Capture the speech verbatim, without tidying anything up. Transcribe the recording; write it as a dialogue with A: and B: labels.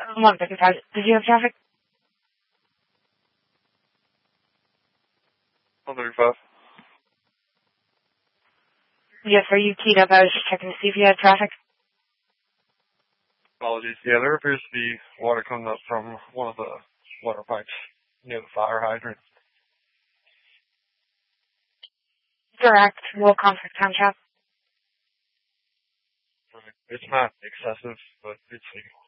A: Uh, one second, guys. Did you have traffic?
B: one thirty-five.
A: Yes, are you keyed up? I was just checking to see if you had traffic.
B: Apologies. Yeah, there appears to be water coming up from one of the water pipes near the fire hydrant.
A: Direct. We'll contact Town Shop.
B: It's not excessive, but it's legal.